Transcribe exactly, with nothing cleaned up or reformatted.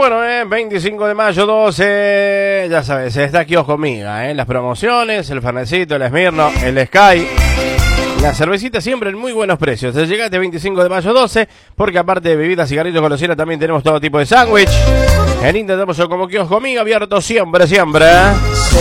bueno, eh, veinticinco de mayo, doce, ya sabes, está Kiosco Miga, eh, las promociones, el Fernecito, el Esmirno, el Sky, la cervecita siempre en muy buenos precios. Te llegaste veinticinco de mayo, doce, porque aparte de bebidas, cigarrillos, golosinas, también tenemos todo tipo de sándwich. En Internet como Kiosco Miga, abierto siempre, siempre.